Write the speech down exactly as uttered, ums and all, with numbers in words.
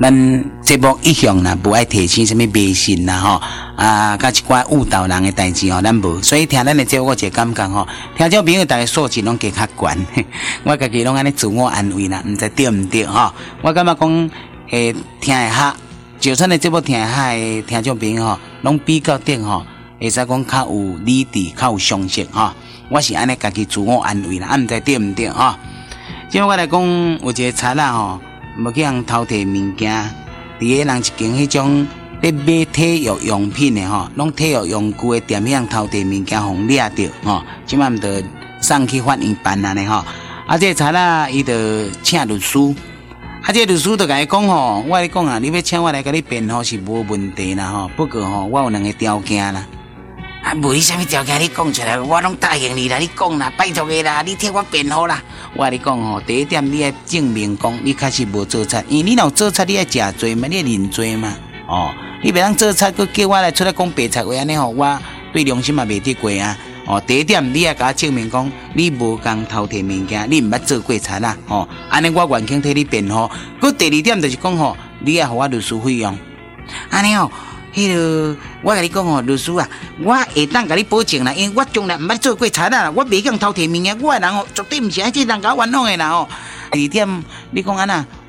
咱节目一向啦，不爱提醒什么迷信啦吼，啊，甲一寡误导人的代志吼，咱无。所以听咱的节目，我一个感觉吼，听众朋友大家素质拢加较悬，我家己拢安尼自我安慰啦，毋知对毋对吼？我感觉讲，诶，听会哈，就算的节目听会哈的听众朋友吼，拢比较顶吼，会使讲较有理智，较有常识吼。我是安尼家己自我安慰啦，啊，毋知对毋对吼？即我来讲，有一个贼仔吼。无去人偷摕物件，伫个人一间迄种咧买体育用品的吼，拢体育用具的店，迄人偷摕物件，互掠着吼，即摆毋得送去法院办安尼吼。啊，这个贼仔伊就请律师，啊，这个律师就甲伊讲吼，我甲你讲啊，你要请我来甲你辩护是无问题啦吼，不过吼，我有两个条件啦。啊，无你啥物条件你讲出来，我拢答应你啦。你讲啦，拜托个啦，你替我辩护啦。我跟你讲吼，第一点你要证明讲你确实无做贼，因为你若有做贼，你要食罪嘛，你要认罪嘛。哦，你袂当做贼，佮叫我来出来讲白贼话安尼吼，我对良心嘛袂得过啊。哦，第一点你要甲我证明讲你无共偷摕物件，你毋捌做过贼啦。哦，安尼我愿肯替你辩护。佮第二点就是讲吼，你要互我律师费用。安尼哦。迄个，我甲你讲哦，律师啊，我会当甲你保证啦，因为我从来毋捌做过贼啦，我袂讲偷摕物件，我诶人哦，绝对毋是迄个人甲我冤枉诶啦吼。第二点，你讲安那，